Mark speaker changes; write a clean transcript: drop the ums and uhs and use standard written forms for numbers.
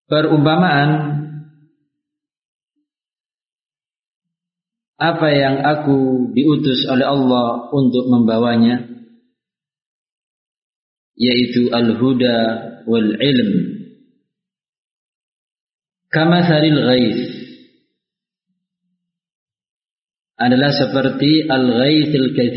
Speaker 1: Perumpamaan apa yang aku diutus oleh Allah untuk membawanya, yaitu al-huda wal ilm, kamathalil ghaith, adalah seperti al-ghaithil katsir,